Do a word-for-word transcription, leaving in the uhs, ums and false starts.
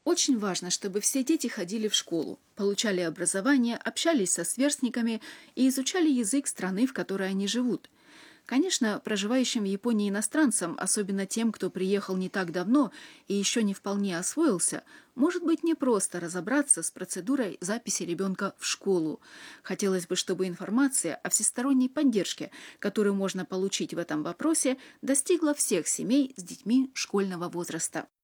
Очень важно, чтобы все дети ходили в школу, получали образование, общались со сверстниками и изучали язык страны, в которой они живут. Конечно, проживающим в Японии иностранцам, особенно тем, кто приехал не так давно и еще не вполне освоился, может быть непросто разобраться с процедурой записи ребенка в школу. Хотелось бы, чтобы информация о всесторонней поддержке, которую можно получить в этом вопросе, достигла всех семей с детьми школьного возраста.